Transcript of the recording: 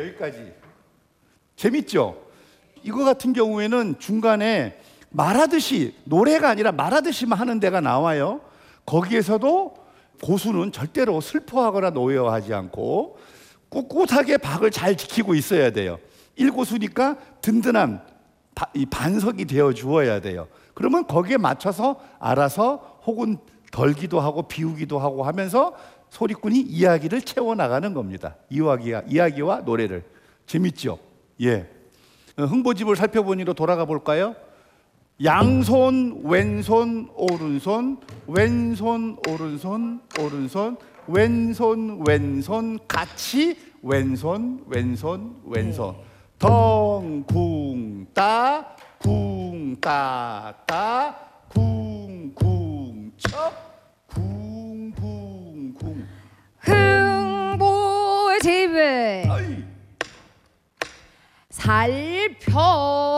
여기까지. 재밌죠? 이거 같은 경우에는 중간에 말하듯이, 노래가 아니라 말하듯이만 하는 데가 나와요. 거기에서도 고수는 절대로 슬퍼하거나 노여하지 않고 꿋꿋하게 박을 잘 지키고 있어야 돼요. 1고수니까 든든한 이 반석이 되어 주어야 돼요. 그러면 거기에 맞춰서 알아서 혹은 덜기도 하고 비우기도 하고 하면서 소리꾼이 이야기를 채워나가는 겁니다. 이야기와 노래를. 재밌죠? 예. 흥보집을 살펴보니로 돌아가 볼까요? 양손, 왼손, 오른손, 왼손, 오른손, 오른손, 왼손, 왼손, 같이 왼손, 왼손, 왼손. 덩, 궁, 따, 궁, 따, 따, 궁, 궁, 쳐, 궁, 궁, 궁. 흥보집을 살펴